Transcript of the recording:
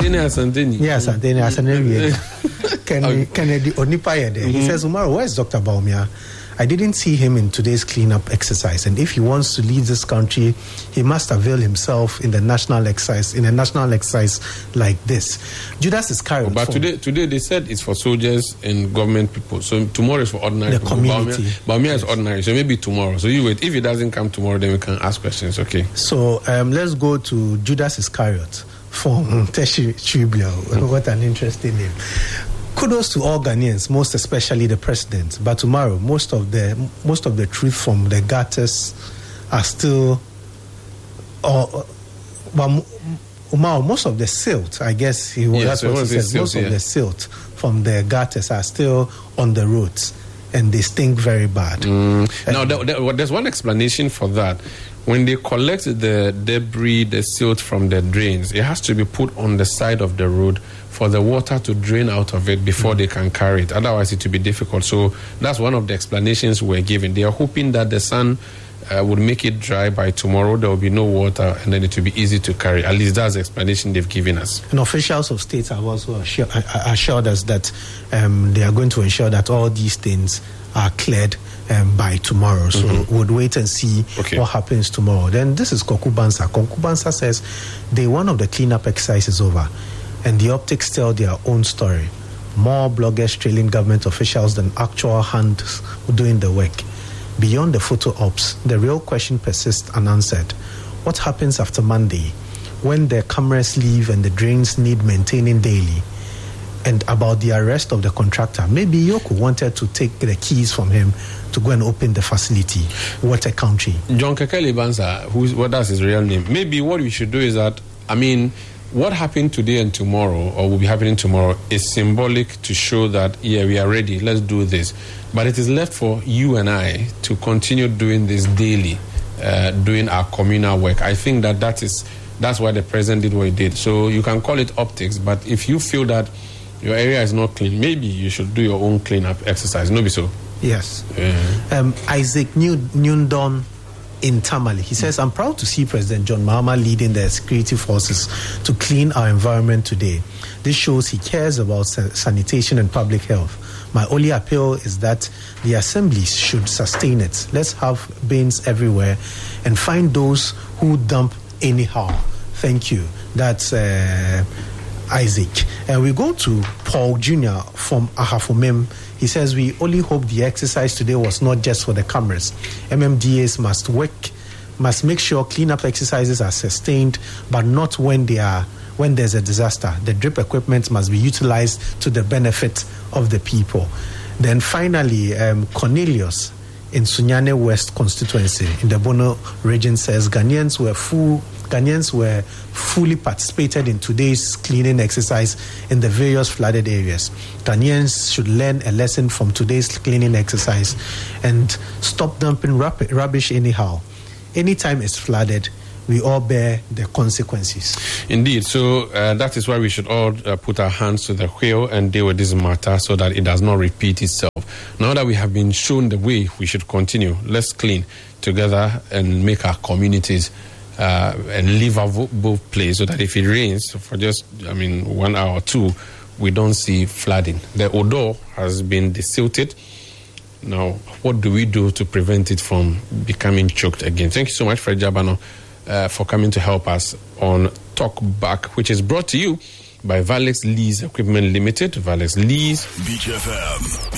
Asanteni. Yes, Asanteni Kennedy Onipa there. He says, Umaro, where's Dr. Bawumia? I didn't see him in today's cleanup exercise, and if he wants to lead this country, he must avail himself in a national exercise like this. Judas Iscariot. But today they said it's for soldiers and government people. So tomorrow is for ordinary the people. Community. Bawumia is ordinary, so maybe tomorrow. So you wait. If he doesn't come tomorrow, then we can ask questions. Okay. So let's go to Judas Iscariot from Teshi Tribune. What an interesting name. Kudos to all Ghanaians, most especially the president. But tomorrow, most of the truth from the gutters are still, most of the silt, I guess that's what he says. Most of the silt from the gutters are still on the roads, and they stink very bad. Now, there's one explanation for that. When they collect the debris, the silt from the drains, it has to be put on the side of the road for the water to drain out of it before they can carry it. Otherwise, it will be difficult. So that's one of the explanations we're given. They are hoping that the sun would make it dry by tomorrow. There will be no water, and then it will be easy to carry. At least that's the explanation they've given us. And officials of states have also assured us that they are going to ensure that all these things are cleared by tomorrow. So we'll wait and see what happens tomorrow. Then this is Kokubansa. Kokubansa says day one of the cleanup exercise is over, and the optics tell their own story. More bloggers trailing government officials than actual hands doing the work. Beyond the photo ops, the real question persists unanswered. What happens after Monday when the cameras leave and the drains need maintaining daily? And about the arrest of the contractor, maybe Yoko wanted to take the keys from him to go and open the facility. What a country. John Kekele Bansa, that's his real name. Maybe what we should do is that, what happened today and tomorrow, or will be happening tomorrow, is symbolic to show that, we are ready, let's do this. But it is left for you and I to continue doing this daily, doing our communal work. I think that's why the president did what he did. So you can call it optics, but if you feel that your area is not clean, maybe you should do your own cleanup exercise. No be so. Yes. Isaac Newdon in Tamale. He says, I'm proud to see President John Mahama leading the security forces to clean our environment today. This shows he cares about sanitation and public health. My only appeal is that the assemblies should sustain it. Let's have bins everywhere and find those who dump anyhow. Thank you. That's Isaac. And we go to Paul Jr. from Ahafomem. He says, we only hope the exercise today was not just for the cameras. MMDAs must make sure cleanup exercises are sustained, but not when there's a disaster. The drip equipment must be utilized to the benefit of the people. Then finally, Cornelius in Sunyane West constituency in the Bono region says Ghanaians were fully participated in today's cleaning exercise in the various flooded areas. Ghanaians should learn a lesson from today's cleaning exercise and stop dumping rubbish anyhow. Anytime it's flooded, we all bear the consequences. Indeed. So that is why we should all put our hands to the wheel and deal with this matter so that it does not repeat itself. Now that we have been shown the way we should continue, let's clean together and make our communities a livable place so that if it rains for just 1 hour or two, we don't see flooding. The Odo has been desilted. Now, what do we do to prevent it from becoming choked again? Thank you so much, Fred Jabano, for coming to help us on Talk Back, which is brought to you by Valex Lease Equipment Limited. Valex Lease. Beach FM.